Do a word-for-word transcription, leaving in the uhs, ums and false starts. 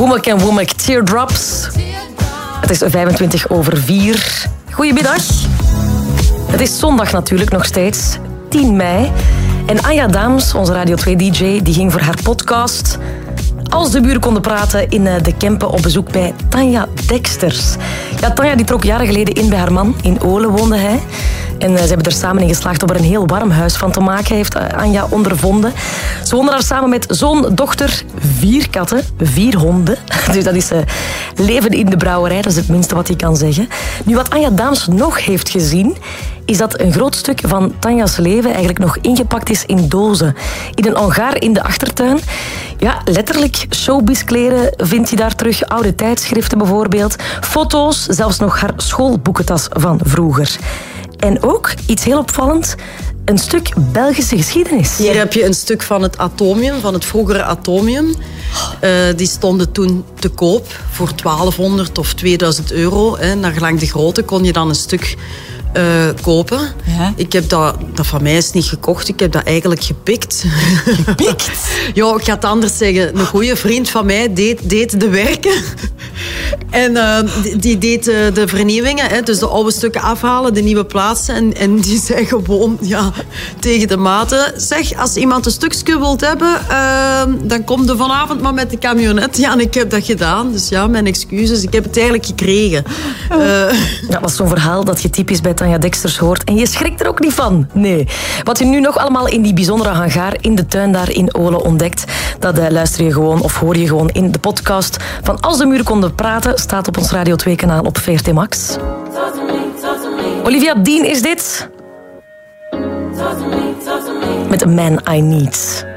Woemek en Woemek Teardrops. Het is vijfentwintig over vier. Goedemiddag. Het is zondag natuurlijk nog steeds, tien mei. En Anja Daams, onze Radio twee D J, die ging voor haar podcast Als de buren konden praten in de Kempen op bezoek bij Tanja Deksters. Ja, Tanja die trok jaren geleden in bij haar man. In Olen woonde hij. En ze hebben er samen in geslaagd om er een heel warm huis van te maken, heeft Anja ondervonden. Ze wonen daar samen met zoon, dochter, vier katten, vier honden. Dus dat is uh, leven in de brouwerij, dat is het minste wat je kan zeggen. Nu, wat Anja Daams nog heeft gezien, is dat een groot stuk van Tanja's leven eigenlijk nog ingepakt is in dozen. In een hangar in de achtertuin. Ja, letterlijk showbizkleren vind je daar terug. Oude tijdschriften bijvoorbeeld. Foto's, zelfs nog haar schoolboekentas van vroeger. En ook, iets heel opvallend, een stuk Belgische geschiedenis. Hier heb je een stuk van het atomium, van het vroegere atomium. Uh, die stonden toen te koop voor twaalfhonderd of tweeduizend euro. Hè. Naar gelang de grootte kon je dan een stuk uh, kopen. Ja. Ik heb dat, dat van mij is niet gekocht, ik heb dat eigenlijk gepikt. Gepikt? Ja, ik ga het anders zeggen. Een goede vriend van mij deed, deed de werken. En uh, die, die deed uh, de vernieuwingen, hè, dus de oude stukken afhalen, de nieuwe plaatsen. En, en die zei gewoon ja, tegen de maten: zeg, als iemand een stukje wilt hebben, uh, dan kom je vanavond maar met de camionet. Ja, en ik heb dat gedaan. Dus ja, mijn excuses. Ik heb het eigenlijk gekregen. Uh, dat was zo'n verhaal dat je typisch bij Tanja Deksters hoort. En je schrikt er ook niet van. Nee. Wat je nu nog allemaal in die bijzondere hangar in de tuin daar in Olen ontdekt, dat uh, luister je gewoon of hoor je gewoon in de podcast van Als de muren konden praten, staat op ons Radio twee kanaal op V R T Max. Olivia Dean is dit. Met A Man I Need.